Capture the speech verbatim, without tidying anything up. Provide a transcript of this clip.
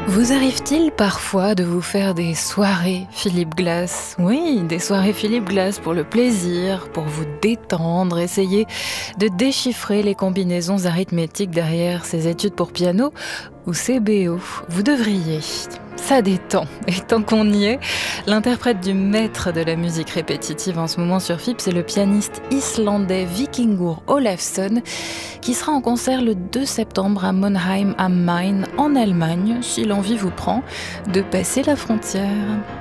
Vous arrive-t-il parfois de vous faire des soirées Philippe Glass? Oui, des soirées Philippe Glass pour le plaisir, pour vous détendre, essayer de déchiffrer les combinaisons arithmétiques derrière ces études pour piano ou ces B O. Vous devriez. Ça détend. Et tant qu'on y est, l'interprète du maître de la musique répétitive en ce moment sur F I P, c'est le pianiste islandais Víkingur Ólafsson qui sera en concert le deux septembre à Monheim am Main en Allemagne, si l'envie vous prend de passer la frontière.